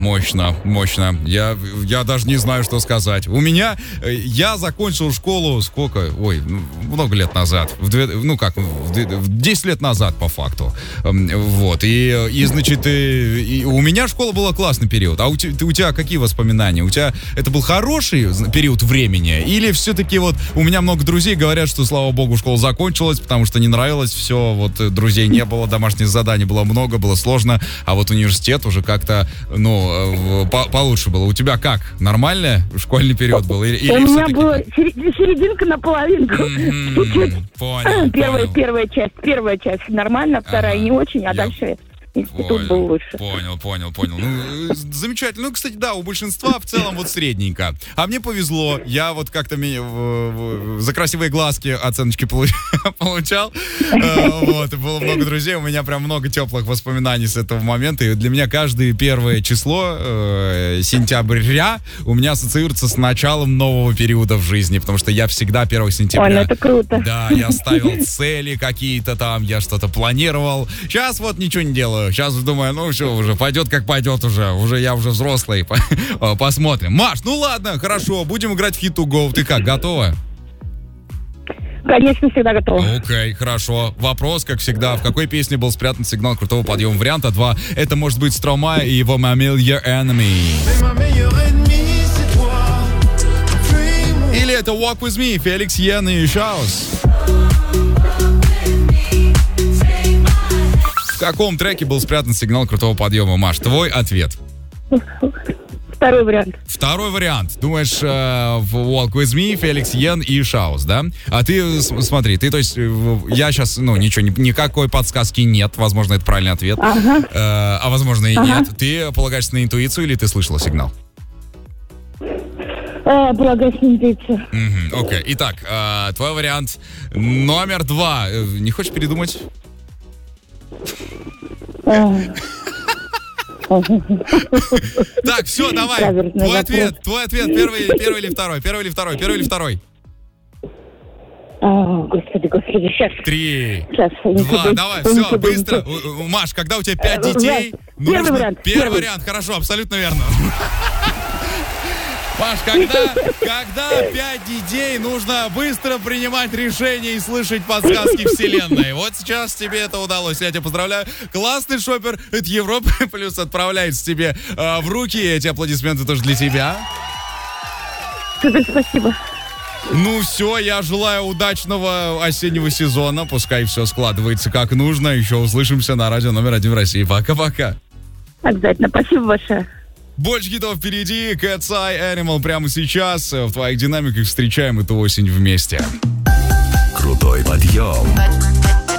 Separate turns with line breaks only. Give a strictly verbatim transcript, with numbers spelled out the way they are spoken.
Мощно, мощно. Я, я даже не знаю, что сказать. У меня, я закончил школу сколько, ой, много лет назад. В две, ну как, в десять лет назад, по факту. Вот, и, и значит, и, и у меня школа была классный период. А у тебя, у тебя какие воспоминания? У тебя это был хороший период времени? Или все-таки вот у меня много друзей говорят, что, слава богу, школа закончилась, потому что не нравилось все, вот друзей не было, домашних заданий было много, было сложно, а вот университет уже как-то, ну, По- получше было. У тебя как? Нормально школьный период был? Или, или
у меня
все-таки...
была серединка на половинку.
Mm-hmm.
Чуть-чуть.
Понял,
первая,
понял.
первая часть. Первая часть нормально, вторая
ага.
не очень, а
Я...
дальше институт
Понял,
был лучше.
Понял, понял, понял. Ну, замечательно. Ну, кстати, да, у большинства в целом вот средненько. А мне повезло. Я вот как-то ми- в- в- за красивые глазки оценочки получ- получал. Э, Вот, и было много друзей. У меня прям много теплых воспоминаний с этого момента. И для меня каждое первое число э, сентября у меня ассоциируется с началом нового периода в жизни. Потому что я всегда первого сентября...
Ой, ну это круто.
Да, я ставил цели какие-то там, я что-то планировал. Сейчас вот ничего не делаю. Сейчас думаю, ну все, уже пойдет как пойдет уже. Уже я уже взрослый. Посмотрим. Маш, ну ладно, хорошо, будем играть в Hit to Go. Ты как, готова?
Конечно, всегда готова.
Окей, okay, хорошо. Вопрос, как всегда, в какой песне был спрятан сигнал крутого подъема? Варианта два. Это может быть Stromae и его My Million Enemy. Или это Walk With Me, Феликс Йен и Шаус. В каком треке был спрятан сигнал крутого подъема, Маш? Твой ответ.
Второй вариант.
Второй вариант. Думаешь, э, в Walk With Me, Феликс Йен и Шаус, да? А ты, с- смотри, ты, то есть, э, я сейчас, ну, ничего, ни- никакой подсказки нет. Возможно, это правильный ответ.
Ага.
Э, а возможно и
Ага.
нет. Ты полагаешься на интуицию или ты слышала сигнал?
А, полагаюсь на интуицию.
Мгм, окей. Итак, э, твой вариант номер два. Э, Не хочешь передумать? Так, все, давай.
Каверзный
Твой
вопрос.
ответ, твой ответ. Первый, первый или второй? Первый или второй? Первый или второй?
О, господи, господи, сейчас.
Три.
Сейчас.
Два, давай, все, быстро. У- у- Маш, когда у тебя пять
Э,
детей,
первый
нужно...
вариант,
Первый
первый.
вариант, хорошо, абсолютно верно. Маш, когда, когда пять детей, нужно быстро принимать решения и слышать подсказки вселенной. Вот сейчас тебе это удалось. Я тебя поздравляю. Классный шопер от Европы плюс отправляется тебе э, в руки. Эти аплодисменты тоже для тебя.
Супер, спасибо.
Ну все, я желаю удачного осеннего сезона. Пускай все складывается как нужно. Еще услышимся на радио номер один в России. Пока-пока.
Обязательно. Спасибо большое.
Больше хитов впереди. Cat's Eye Animal прямо сейчас. В твоих динамиках встречаем эту осень вместе.
Крутой подъем.